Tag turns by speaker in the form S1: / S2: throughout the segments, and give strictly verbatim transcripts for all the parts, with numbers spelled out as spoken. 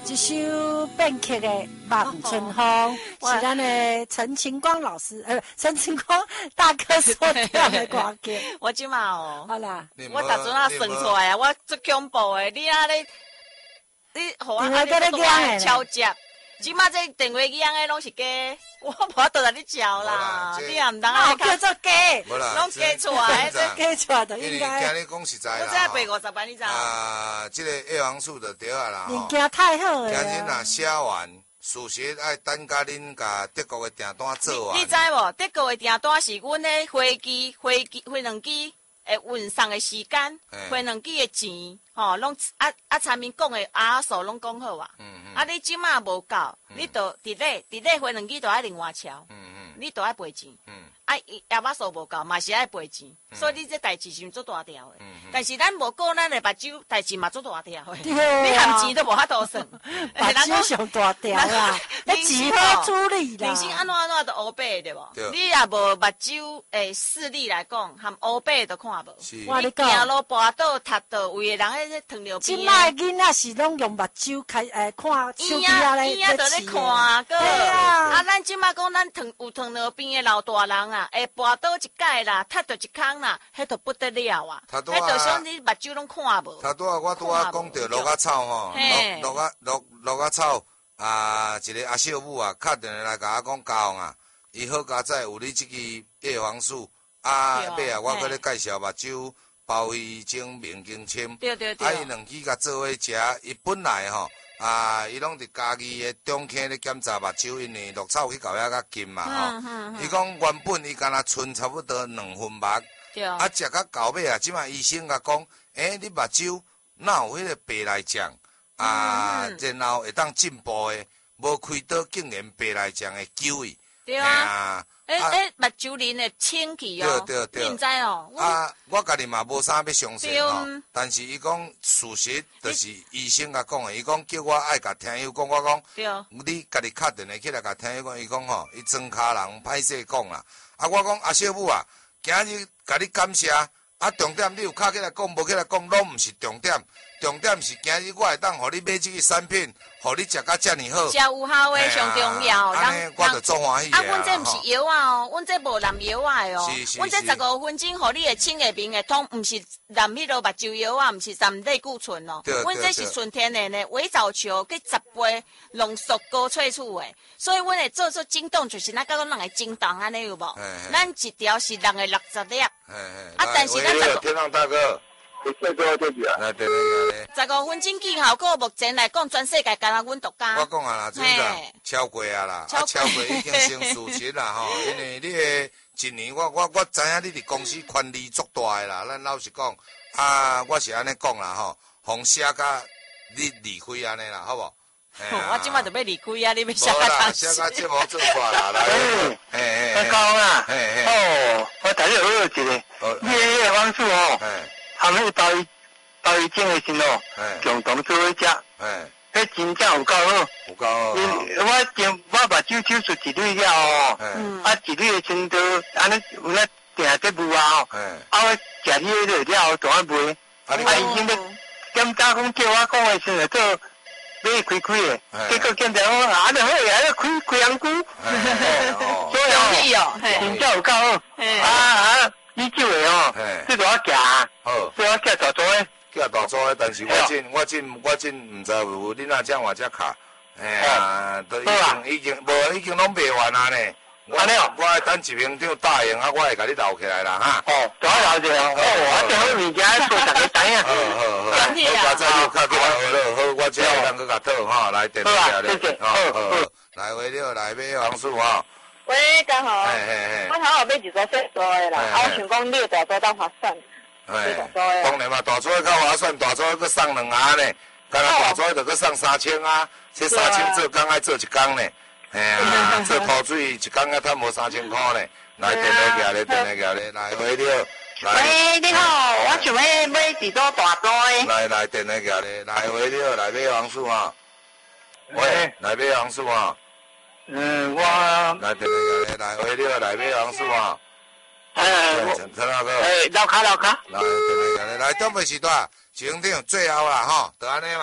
S1: 一首变曲的《望春风》是咱的陈清光老师，呃，陈清光大哥所跳的歌曲。
S2: 我即嘛哦，
S1: 好啦，
S2: 我逐阵啊算出来啊，我最恐怖的，你啊咧，你互我啊咧讲啊敲接，即马这电话机样的拢是假，我无法度来你叫啦，你也唔当啊
S1: 叫做假，
S2: 拢假出来，
S1: 这假出来的应该。
S3: 今日讲实在啦，
S2: 我这赔五十万，你知道？
S3: 啊，这个叶黄素就对啊啦，
S1: 物件太好了。
S3: 今日若写完，事实爱等甲恁甲德国的订单做完。
S2: 你知无？德国的订单是阮的飞机、飞机、飞两机诶运送的时间，飞两机的钱，吼，拢啊啊，产品讲的阿数拢讲好啊。嗯嗯。啊，你即马无够，你着伫咧伫咧飞两机着爱另外超。嗯嗯。你着爱赔钱。嗯。啊，亚巴数无够，嘛是爱赔钱，所以你这代志是做大条的。但是咱无顾咱的目睭，代志嘛做大条的。你含钱都无法度算，
S1: 目睭上大条啦，你只好处理啦。
S2: 人生安怎安怎都乌白对无？你也无目睭诶视力来讲，含乌白都看无。
S1: 我你
S2: 讲，行路跋倒、踏倒，位的人咧糖尿病。
S1: 即摆囡仔是拢用目睭开诶看手机啊咧，
S2: 伊啊在咧看个。啊，咱即摆讲咱糖有糖尿病的老大人啊，会跋倒一届啦，踢到一空啦，迄都不得了啊！迄就说你目睭拢看无。
S3: 他拄啊，我拄啊讲到落啊草吼，落落啊落落啊草啊，一个阿秀母啊，敲电话来甲我讲家翁啊，伊好佳哉有你即支叶黄素啊，尾啊，我搁咧介绍目睭包伊精明经签，
S2: 对对对，
S3: 啊，伊两支甲做伙食，伊本来吼。啊！伊拢伫家己的中坑咧检查目睭，因为落草去到遐较近嘛吼。伊讲原本伊敢若剩差不多两分目，啊，食到到尾啊，即马医生甲讲，诶，你目睭哪有迄个白内障啊？然后会当进步的，无开刀竟然白内障会救伊。
S2: 对啊。诶诶，目睭林的清气哦，
S3: 对对对，
S2: 你知哦？
S3: 啊，我家己嘛无啥要相信吼，但是伊讲事实，就是医生甲讲的，伊讲叫我爱甲听友讲，我讲，你家己敲电话起来甲听友讲，伊讲吼，伊装卡人歹势讲啦，啊，我讲阿小母啊，今日甲你感谢，啊，重点你有敲起来讲，无起来讲，拢毋是重点。重点是今日我会当互你买这个产品，互你食甲遮尔好，
S2: 食有效的上重要。
S3: 安尼我就做欢喜
S2: 啊！阮这毋是药啊哦，阮这无染药啊的哦。是是是。阮这十五分钟，互你的清下面的通，毋是染迄落目睭药啊，毋是染类固醇哦。阮这是纯天然的伪藻球，佮十倍浓缩高萃取的，所以阮会做出震动，就是咱甲讲人会震动安尼有无？咱一条是人的六十粒。啊，但是咱十
S3: 天浪大哥。最多就是啊，来对对对。
S2: 十五分钟见效果，目前来讲，全世界干那阮独家。
S3: 我讲啊啦，真个超过啊啦，啊超过已经成事实啦吼。因为你个一年，我我我知影你伫公司权力足大的啦。咱老实讲，啊，我是安尼讲啦吼，红写甲你离开安尼啦，好无？
S2: 我今晚就要离开啊！你要写
S3: 甲当写甲节目做挂啦，来。
S4: 哎哎，高啊！哦，我睇你好有一个，你叶黄素哦。他们包伊包伊种的时候，共同做伙食，迄真正有够好，
S3: 有够好。
S4: 我前我目睭手术一蕊了哦，啊一蕊的程度，安尼有那定节目啊哦，啊我食你迄个了后，就爱卖，啊医生咧检查讲叫我讲的时候做买开开的，结果检查讲啊就好呀，开开阳菇，
S2: 所以哦，
S4: 真正有够好，啊啊。你酒的哦，这都要夹，好，这要夹大组的，
S3: 夹大组的，但是我真我真我真唔知有你那这话这卡，哎呀，都已经已经无已经拢卖完啊呢。安尼哦，我会等一名张答应啊，我会甲你留起来啦哈。
S4: 哦，都要留起来哦，我等好物件做大家知影。
S3: 好好好，好，我再又卡过来好了，好，我这会当去甲讨哈，来电话咧，好好好，来回了来买黄素哈。
S5: 喂，刚好，我头后买一组细组的啦，啊，我想讲你有大组当划算，
S3: 哎，当然嘛，大组较划算，大组佫送两下呢，干那大组就佫送三千啊，这三千做工爱做一工呢，哎呀，做土水一工啊，赚无三千块呢，来电话过来，电话过来，来回了，
S5: 喂，你好，我想要买一组大组的，
S3: 来来电话过来，来回了，来买黄素啊，喂，来买黄素啊。
S4: 嗯，我
S3: 来电话来，来回了来买黄素啊！
S4: 哎，
S3: 陈大哥，
S4: 哎，老卡老卡，
S3: 来电话来，来准备时段，行长最后啦吼，就安尼嘛。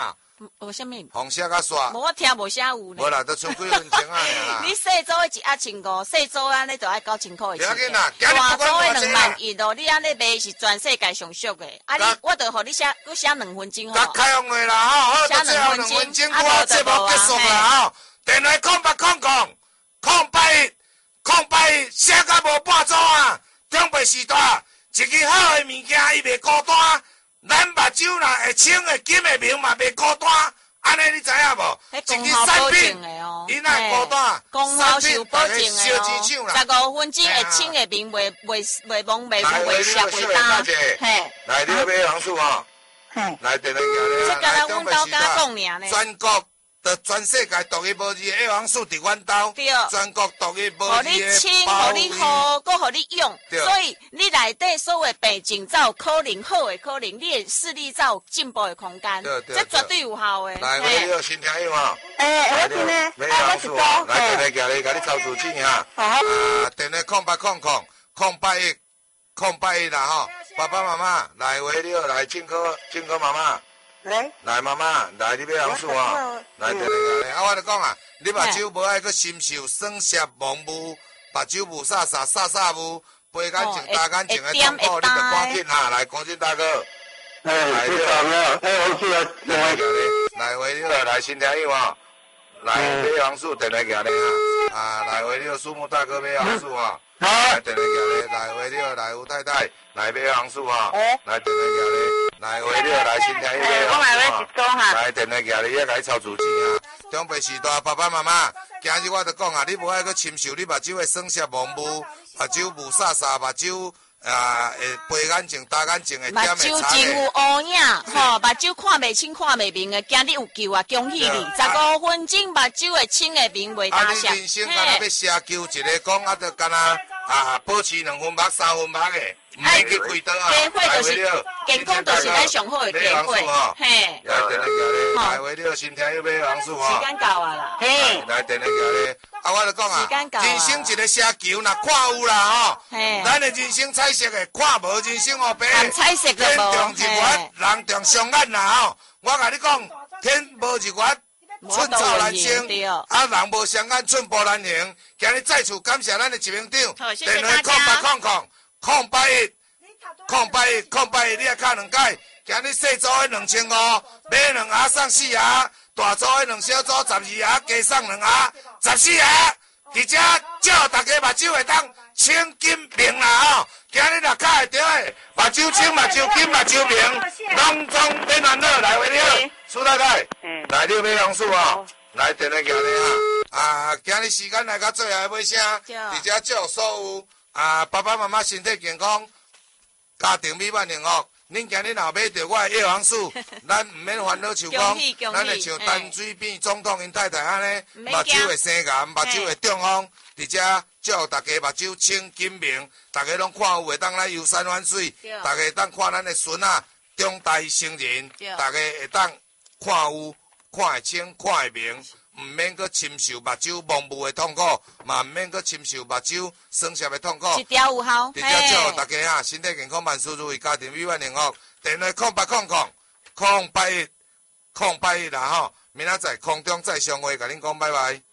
S2: 无啥物？
S3: 红色甲刷。
S2: 无我听无啥有呢。
S3: 无啦，都剩几分钟啊啦。
S2: 你细组的一压千五，细组安尼就爱九千块的钱。
S3: 不要紧啦，
S2: 大组的两万一咯，你安尼卖是全世界上俗的。啊，你我着互你写，搁写两分钟吼。
S3: 甲开放的啦吼，好，到最后两分钟，我节目结束啦吼。电话空八空空，空八一，空八一，写甲无半组啊！中北时代，一支好的物件伊袂孤单。咱目睭若会清的金的名嘛袂孤单，安尼你知影无？一支产品，伊若会孤单，
S2: 功效是有保证的哦。
S3: 十
S2: 五分钟会清的名，袂袂袂蒙袂袂涩袂干。嘿，
S3: 来，你要买黄素吼，来电话行咧，来中北时代，全国。的全世界独一无二的叶黄素伫阮兜，全国独一无二的保护。互你清，互你好，搁互你用，所以你内底所有的病症才有可能好的可能，你的视力才有进步的空间，这绝对有效的。来，我有新听友哈，
S5: 诶，我听呢，
S3: 叶黄素哈，来电话叫你，甲你抄字纸哈，啊，电话空八空空空八一空八一啦吼，爸爸妈妈来为了来进科进科妈妈。来，来妈妈，来你买红素哦，来，电话甲你，啊，我就讲啊，你目睭无爱去深受酸涩蒙雾，目睭雾煞煞煞煞雾，白眼睛大眼睛的痛苦，你着赶紧哈，来，赶紧大哥，来了，哎，红素来，电话甲你，来为了来新听友啊，来买红素，电话甲你啊，啊，来为了树木大哥买红素啊。来电话叫你，来为了来吴太太，来买红素哈，来电话叫你，来为了来新听友买红素哈，来电话叫你，也甲你抄字纸啊。中北时代爸爸妈妈，今日我就讲啊，你无爱去深受你目睭的酸涩蒙雾，目睭雾煞煞，目睭啊，诶，白眼睛、大眼睛的点的差的。目睭真有乌影，吼，目睭看袂清、看袂明的，今日有救啊，恭喜你！十五分钟目睭会清的明袂大声。啊，你人生敢若要写救一个讲啊，就敢若啊，保持两分目、三分目的，唔免去开刀啊。机会就是健康，就是咱上好的机会。嘿，来电话叫你，来为了新听友买黄素吼。时间到啊啦，嘿，来电话叫你。啊，我就讲啊，人生一个车球，若看有啦吼，咱的人生彩色的，看无人生黑白。彩色就无。天重日月，人重双眼啦吼。我甲你讲，天无日月，寸草难生，啊，人无双眼，寸步难行。今日再次感谢咱的执行长，电话空八空空空八一空八一空八一，你也敲两解。今日细组的两千五，买两盒送四盒。大组的两小组十二盒，加送两盒，十四盒。伫遮照大家目睭会当清金明啦吼。今日若卡会着的，目睭清、目睭金、目睭明，拢总变难乐来为了。苏太太，来你买红素哦，来电话叫你啊。啊，今日时间来到最后尾声，伫遮祝所有啊爸爸妈妈身体健康，家庭美满幸福。恁今日若买着我的叶黄素，咱唔免烦恼，像讲，咱会像陈水扁总统因太太安尼，目睭会生癌，目睭会中风，伫遮祝大家目睭清金明，大家拢看有会当来游山玩水，大家会当看咱的孙仔长大成人，大家会当看有看会清，看会明。唔免去深受目睭蒙雾的痛苦，嘛唔免去深受目睭酸涩的痛苦。一条有效。直接祝大家哈身体健康，万事如意，家庭美满幸福。电话空八空空空八一空八一啦吼，明仔载空中再相会，甲恁讲拜拜。